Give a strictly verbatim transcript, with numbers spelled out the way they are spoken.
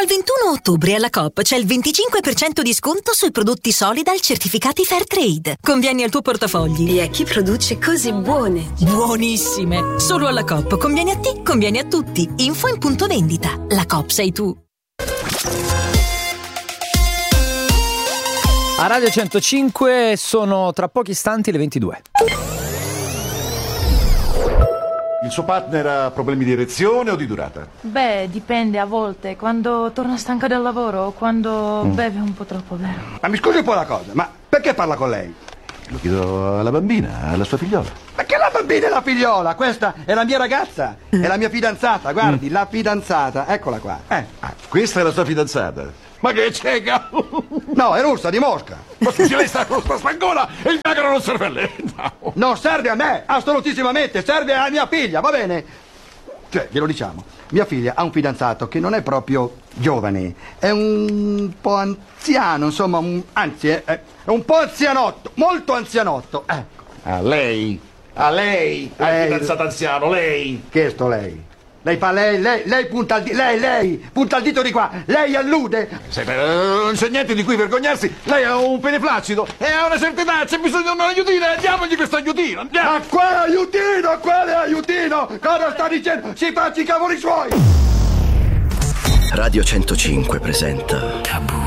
al ventuno ottobre alla Coop c'è il venticinque per cento di sconto sui prodotti Solidal certificati Fairtrade. Convieni al tuo portafogli. E a chi produce cose buone. Buonissime! Solo alla Coop. Convieni a te, convieni a tutti. Info in punto vendita. La Coop sei tu. A Radio centocinque sono tra pochi istanti le ventidue. Il suo partner ha problemi di erezione o di durata? Beh, dipende a volte, quando torna stanca del lavoro o quando mm. beve un po' troppo, vero? Ma mi scusi un po' una cosa, ma perché parla con lei? Lo chiedo alla bambina, alla sua figliola. Ma che la bambina è la figliola? Questa è la mia ragazza, è la mia fidanzata, guardi, mm. la fidanzata, eccola qua. Eh. Ah, questa è la sua fidanzata? Ma che cieca! No, è russa, di Mosca. Ma scusi, lei sta con sta spangola e il Niagara non serve a lei. No. Non serve a me, assolutissimamente, serve a mia figlia, va bene? Cioè, glielo diciamo, mia figlia ha un fidanzato che non è proprio giovane, è un po' anziano, insomma, un, anzi, è, è un po' anzianotto, molto anzianotto. Eh. A lei? A lei? A lei, fidanzato anziano, lei? Che è sto lei? Lei fa lei, lei, lei punta il dito, lei, lei, punta il dito di qua, lei allude. Senta, non c'è niente di cui vergognarsi, lei ha un pene flaccido e ha una certa età, c'è bisogno di un aiutino, diamogli questo aiutino, andiamo. Ma quale aiutino, quale aiutino? Cosa sta dicendo? Si faccia i cavoli suoi. Radio centocinque presenta Tabù.